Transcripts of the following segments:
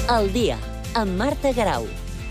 Al dia, amb Marta Garau.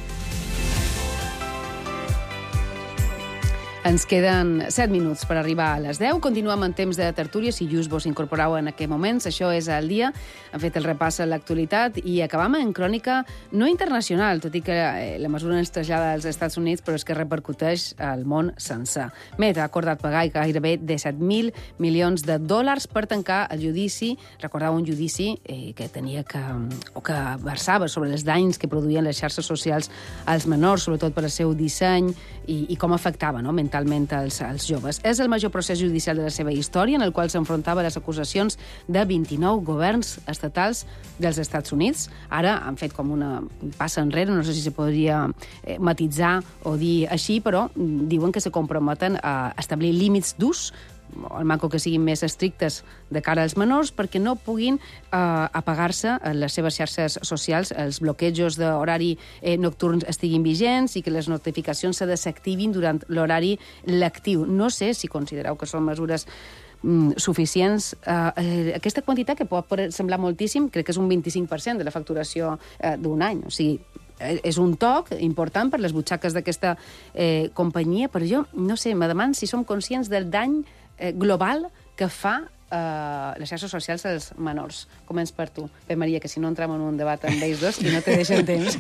Ens queden 7 minuts per arribar a les 10. Continuem en temps de tertúlia, si just vos incorporeu en aquests moments. Això és El dia. Hem fet el repàs a l'actualitat i acabam en crònica no internacional, tot i que la mesura ens trasllada als Estats Units, però és que repercuteix al món sencer. Meta ha acordat pagar gairebé $17.000 milions per tancar el judici. Recordeu un judici que tenia que versava sobre els danys que produïen les xarxes socials als menors, sobretot per al seu disseny i com afectava mentalment als joves. És el major procés judicial de la seva història, en el qual s'enfrontava les acusacions de 29 governs estatals dels Estats Units. Ara han fet com una passa enrere, no sé si se podria matitzar o dir així, però diuen que se comprometen a establir límits d'ús, el manco que siguin més estrictes de cara als menors, perquè no puguin apagar-se les seves xarxes socials, els bloquejos d'horari nocturns estiguin vigents i que les notificacions se desactivin durant l'horari lectiu. No sé si considereu que són mesures suficients. Aquesta quantitat, que pot semblar moltíssim, crec que és un 25% de la facturació d'un any. O sigui, és un toc important per les butxaques d'aquesta companyia, però jo, no sé, me demano si som conscients del dany global que fa les xarxes socials als menors. Començ per tu, Pep Maria, que si no entrem en un debat amb ells dos, que no te deixen temps.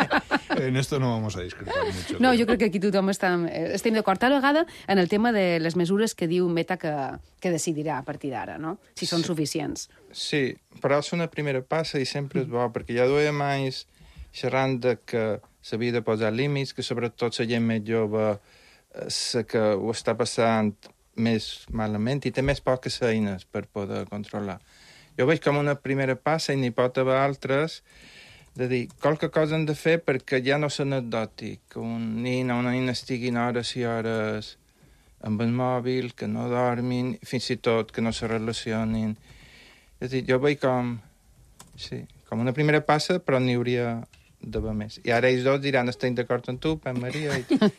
En esto no vamos a discutir mucho. No, jo crec que aquí tothom estem d'acord. Tal vegada en el tema de les mesures que diu Meta que decidirà a partir d'ara, no? Si són suficients. Sí, però és una primera passa i sempre és bo, perquè ja duia més xerrant de que s'havia de posar límits, que sobretot la gent més jove que ho està passant més malament i té més poques eines per poder controlar. Jo veig com una primera passa i n'hi pot haver altres de dir qualque cosa han de fer perquè ja no és anecdòtic, que un nen o una nena estiguin hores i hores amb el mòbil, que no dormin, fins i tot que no se relacionin. És a dir, jo veig com una primera passa, però n'hi hauria d'haver més. I ara ells dos diran, estic d'acord amb tu, Pep Maria.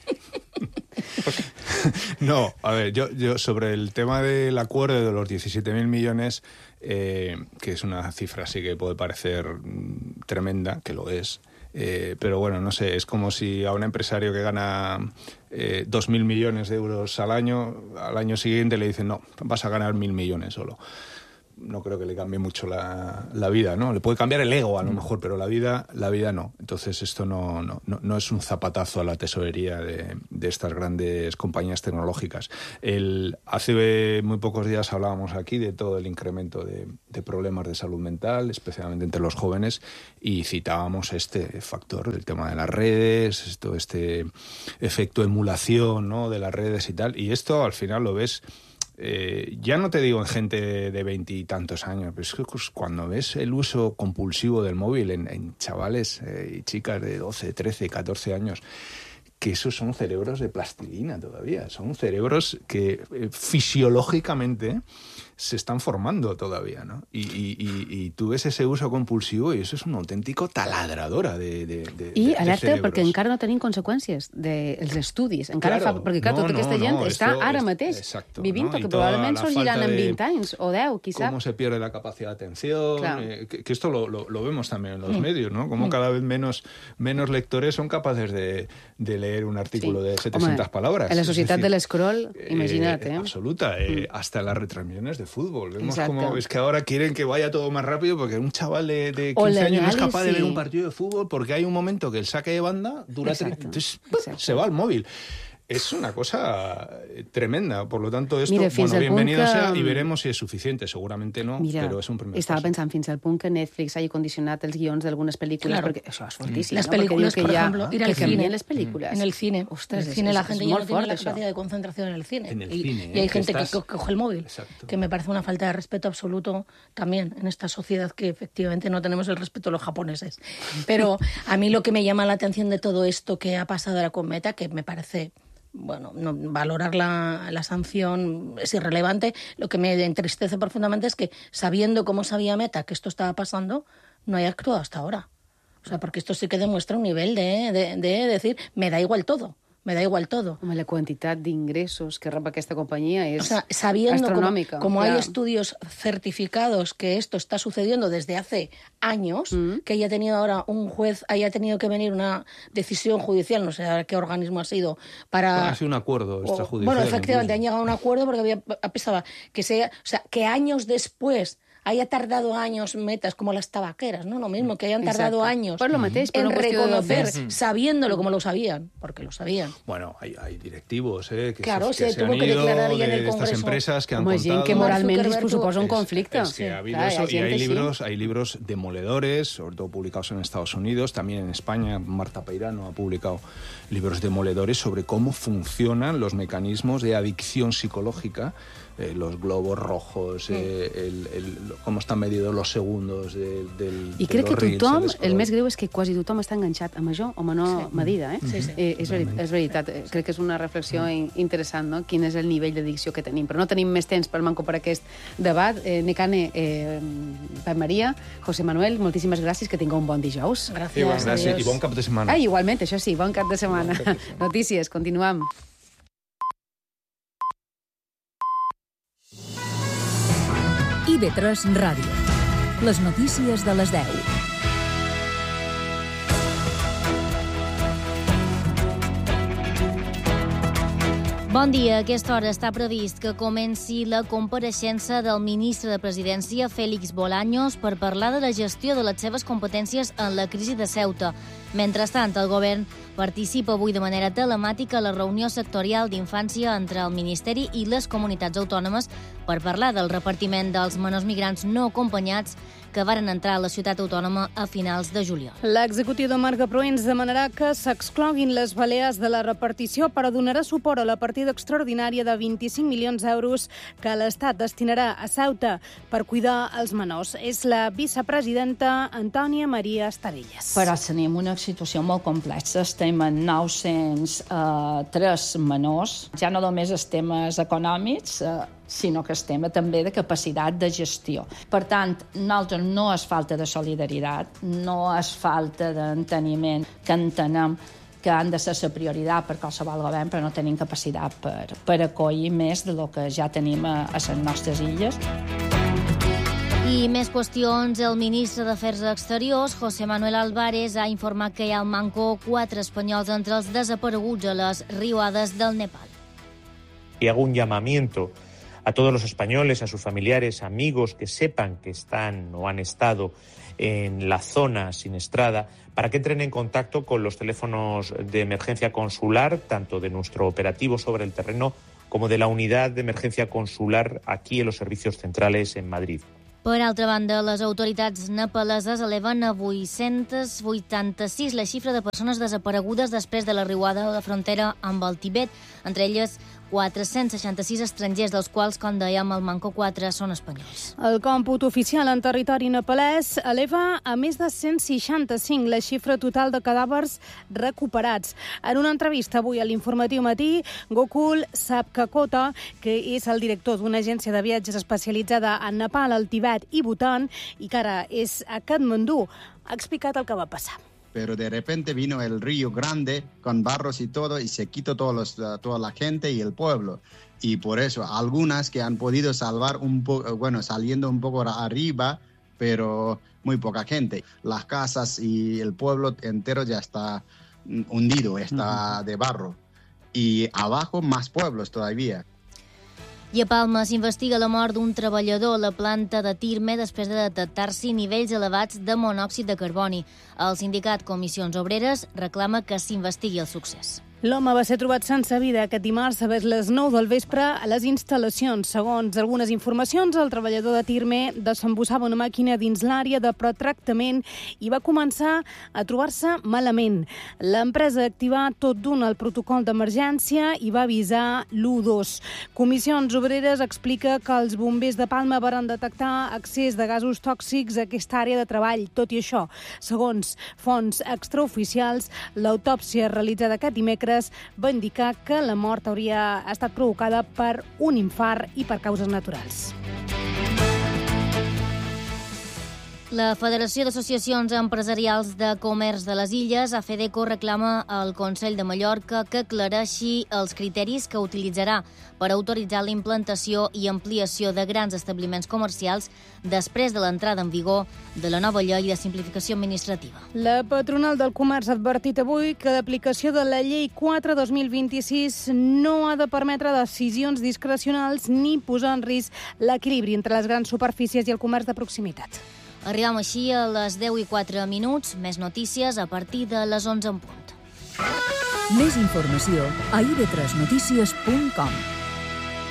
No, a ver, yo sobre el tema del acuerdo de los 17.000 millones, que es una cifra así que puede parecer tremenda, que lo es, pero bueno, no sé, es como si a un empresario que gana 2.000 millones de euros al año siguiente le dicen, no, vas a ganar 1.000 millones solo. No creo que le cambie mucho la vida, ¿no? Le puede cambiar el ego a lo mejor, pero la vida no. Entonces esto no es un zapatazo a la tesorería de estas grandes compañías tecnológicas. Hace muy pocos días hablábamos aquí de todo el incremento de problemas de salud mental, especialmente entre los jóvenes, y citábamos este factor del tema de las redes, este efecto emulación, ¿no?, de las redes y tal. Y esto al final lo ves... ya no te digo en gente de 20 y tantos años, pero es que cuando ves el uso compulsivo del móvil en chavales y chicas de 12, 13, 14 años, que esos son cerebros de plastilina todavía, son cerebros que fisiológicamente se están formando todavía, ¿no? Y tú ves ese uso compulsivo i això és una autèntica taladradora de alerta, cerebros. perquè encara no tenim conseqüències dels estudis. Encara claro, perquè clar, tota aquesta gent està ara mateix vivint, perquè probablement sorgiran en 20 anys o 10, qui sap. Cómo se pierde la capacidad de atención, claro. Que esto lo vemos también en los medios, ¿no? Como cada vez menos lectores son capaces de leer un artículo de 700 palabras. En la societat de l'escroll, imagina't, absoluta, hasta las retransmisiones de fútbol. Vemos como es que ahora quieren que vaya todo más rápido porque un chaval de 15 años no es capaz de ver un partido de fútbol porque hay un momento que el saque de banda dura 30, entonces se va al móvil. Es una cosa tremenda, por lo tanto esto, bienvenido sea y veremos si es suficiente, seguramente no, però és un primer estava paso. Pensant fins al punt que Netflix hagi condicionat els guions d'algunes pel·lícules, perquè això és fortíssim, las películas, por ejemplo, ir al cine, les películas. En el cine, ostras, en el cine la gente ya no tiene la capacidad de concentración en el cine. Y hay gente que coge el móvil, que me parece una falta de respeto absoluto también en esta sociedad que efectivamente no tenemos el respeto a los japoneses. Pero a mí lo que me llama la atención de todo esto que ha pasado ahora con Meta, que me parece... Bueno, no, valorar la sanción es irrelevante. Lo que me entristece profundamente es que, sabiendo cómo sabía Meta que esto estaba pasando, no haya actuado hasta ahora. O sea, porque esto sí que demuestra un nivel de decir, me da igual todo. me da igual todo. Home, la quantitat d'ingressos que rep aquesta compañía es sabiendo astronòmica. Como hay estudios certificados que esto está sucediendo desde hace años, que haya tenido ahora un juez, haya tenido que venir una decisión judicial, no sé a qué organismo ha sido, para... Ha sido un acuerdo extrajudicial. Bueno, efectivamente, han llegado a un acuerdo porque pensaba que años después haya tardado años metas como las tabaqueras, ¿no? Lo mismo, que hayan tardado años en reconocer, sabiéndolo como lo sabían, porque lo sabían. Bueno, hay directivos que claro, se tuvo han que ido declarar ya en el de Congreso. estas empresas que han Home, contado... gent que moralment suposa un conflicte. Es que ha habido eso, y hay libros demoledores, sobre todo publicados en Estados Unidos, también en España. Marta Peirano ha publicado libros demoledores sobre cómo funcionan los mecanismos de adicción psicológica, los globos rojos, com estan medidos los segundos I crec que tothom, el més greu és que quasi tothom està enganxat a major o menor medida. És veritat, crec que és una reflexió interessant, no? Quin és el nivell d'addicció que tenim. Però no tenim més temps per manco per aquest debat. Nekane, Pep Maria, José Manuel, moltíssimes gràcies, que tingueu un bon dijous. Gràcies, i bon cap de setmana. Igualment, això sí, bon cap de setmana. Notícies, continuem. IB3 Ràdio. Les notícies de les 10. Bon dia. A aquesta hora està previst que comenci la compareixença del ministre de Presidència, Félix Bolaños, per parlar de la gestió de les seves competències en la crisi de Ceuta. Mentrestant, el govern participa avui de manera telemàtica a la reunió sectorial d'infància entre el Ministeri i les comunitats autònomes per parlar del repartiment dels menors migrants no acompanyats que varen entrar a la ciutat autònoma a finals de juliol. L'executiu de Marga Proens demanarà que s'excloguin les Balears de la repartició, però donarà suport a la partida extraordinària de 25 milions d'euros que l'Estat destinarà a Ceuta per cuidar els menors. És la vicepresidenta Antònia Maria Estavillas. Però tenim una situació molt complexa. Estem en 903 menors. Ja no només els temes econòmics, sinó que estem també de capacitat de gestió. Per tant, nosaltres no és falta de solidaritat, no és falta d'enteniment, que entenem que han de ser la prioritat per qualsevol govern, però no tenim capacitat per acollir més del que ja tenim a les nostres illes. I més qüestions. El ministre d'Afers Exteriors, José Manuel Álvarez, ha informat que hi ha al manco 4 espanyols entre els desapareguts a les riuades del Nepal. Y hago un llamamiento a todos los españoles, a sus familiares, amigos que sepan que están o han estado en la zona siniestrada, para que entren en contacto con los teléfonos de emergencia consular, tanto de nuestro operativo sobre el terreno como de la unidad de emergencia consular aquí en los servicios centrales en Madrid. Per altra banda, les autoritats nepaleses eleven a 886 la xifra de persones desaparegudes després de la riuada a la frontera amb el Tibet, entre elles 466 estrangers, dels quals, com dèiem, al manco 4 són espanyols. El còmput oficial en territori nepalès eleva a més de 165 la xifra total de cadàvers recuperats. En una entrevista avui a l'Informatiu Matí, Gokul Sapkakota, que és el director d'una agència de viatges especialitzada en Nepal, el Tibet i Bhutan, i que ara és a Katmandú, ha explicat el que va passar. Pero de repente vino el río grande con barros y todo y se quitó toda la gente y el pueblo. Y por eso algunas que han podido salvar un poco, bueno, saliendo un poco arriba, pero muy poca gente. Las casas y el pueblo entero ya está hundido, está de barro. Y abajo más pueblos todavía. I a Palma s'investiga la mort d'un treballador a la planta de Tirme després de detectar-s'hi nivells elevats de monòxid de carboni. El sindicat Comissions Obreres reclama que s'investigui el succés. L'home va ser trobat sense vida aquest dimarts a les 9 del vespre a les instal·lacions. Segons algunes informacions, el treballador de Tirme desembussava una màquina dins l'àrea de pretractament i va començar a trobar-se malament. L'empresa activà tot d'un el protocol d'emergència i va avisar l'112. Comissions Obreres explica que els bombers de Palma varen detectar excés de gasos tòxics a aquesta àrea de treball. Tot i això, segons fonts extraoficials, l'autòpsia realitzada aquest dimecres va indicar que la mort hauria estat provocada per un infart i per causes naturals. La Federació d'Associacions Empresarials de Comerç de les Illes, AFEDECO, reclama al Consell de Mallorca que aclareixi els criteris que utilitzarà per autoritzar la implantació i ampliació de grans establiments comercials després de l'entrada en vigor de la nova llei de simplificació administrativa. La patronal del comerç ha advertit avui que l'aplicació de la llei 4/2026 no ha de permetre decisions discrecionals ni posar en risc l'equilibri entre les grans superfícies i el comerç de proximitat. Arribem així a les 10:04. Més notícies a partir de les 11 en punt. Més informació a ib3notícies.com.